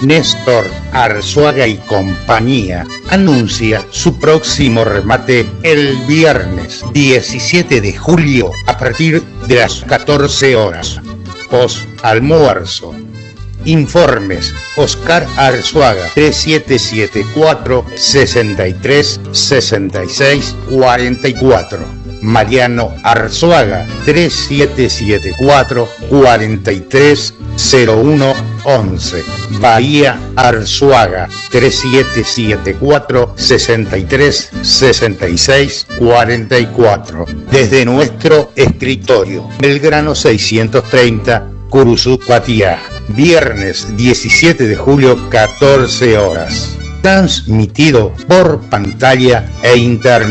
Néstor Arzuaga y compañía anuncia su próximo remate el viernes 17 de julio a partir de las 14 horas. Post-almuerzo. Informes: Oscar Arzuaga 3774 63 66 44. Mariano Arzuaga 3774 43 01 11. Bahía Arzuaga 3774 63 66 44. Desde nuestro escritorio, Belgrano 630, Curuzú, Patia. Viernes 17 de julio, 14 horas. Transmitido por pantalla e internet.